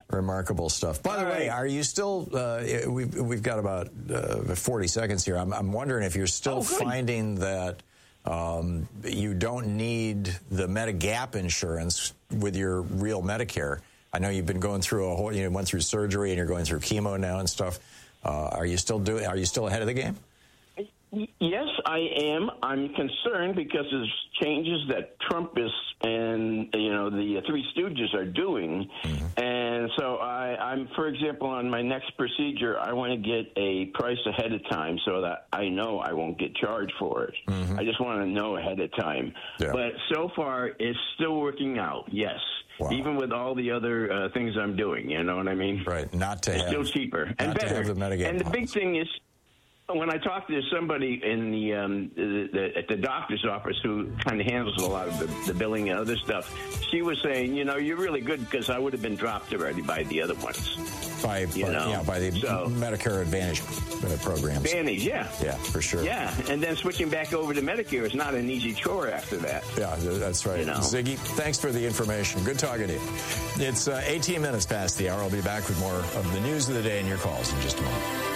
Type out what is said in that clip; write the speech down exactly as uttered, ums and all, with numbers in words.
Remarkable stuff. By the All way, right. are you still, uh, we've, we've got about uh, forty seconds here. I'm, I'm wondering if you're still Oh, good. finding that um, you don't need the Medigap insurance with your real Medicare. I know you've been going through a whole, you know, went through surgery and you're going through chemo now and stuff. Uh, are you still doing, are you still ahead of the game? Yes, I am. I'm concerned because of changes that Trump is and, you know, the Three Stooges are doing. Mm-hmm. And so I, I'm, for example, on my next procedure, I want to get a price ahead of time so that I know I won't get charged for it. Mm-hmm. I just want to know ahead of time. Yeah. But so far, it's still working out, yes. Wow. Even with all the other uh, things I'm doing, you know what I mean? Right, not to it's have. Still cheaper and not better. To have the Medigap and the policy. big thing is, when I talked to somebody in the, um, the, the at the doctor's office who kind of handles a lot of the, the billing and other stuff, she was saying, you know, you're really good because I would have been dropped already by the other ones. By, you by, know? yeah, by the so, Medicare Advantage uh, programs. Advantage, yeah. Yeah, for sure. Yeah, and then switching back over to Medicare is not an easy chore after that. Yeah, that's right. You know? Ziggy, thanks for the information. Good talking to you. It's uh, eighteen minutes past the hour. I'll be back with more of the news of the day and your calls in just a moment.